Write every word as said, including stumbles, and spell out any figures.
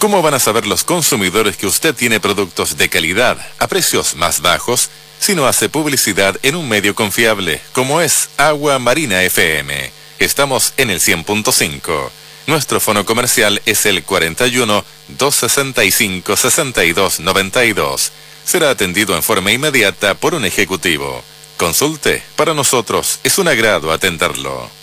¿Cómo van a saber los consumidores que usted tiene productos de calidad a precios más bajos si no hace publicidad en un medio confiable como es Agua Marina F M? Estamos en el cien punto cinco. Nuestro fono comercial es el cuarenta y uno, doscientos sesenta y cinco, sesenta y dos noventa y dos. Será atendido en forma inmediata por un ejecutivo. Consulte, para nosotros es un agrado atenderlo.